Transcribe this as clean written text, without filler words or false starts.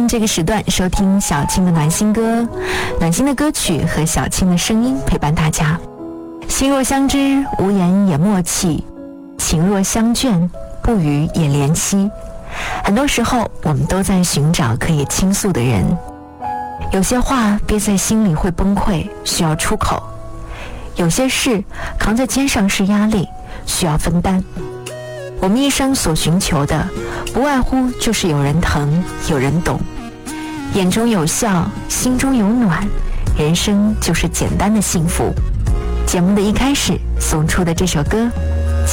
这个时段收听小青的暖心歌，暖心的歌曲和小青的声音陪伴大家。心若相知，无言也默契；情若相眷，不语也怜惜。很多时候，我们都在寻找可以倾诉的人。有些话憋在心里会崩溃，需要出口；有些事扛在肩上是压力，需要分担。我们一生所寻求的，不外乎就是有人疼，有人懂，眼中有笑，心中有暖，人生就是简单的幸福。节目的一开始送出的这首歌，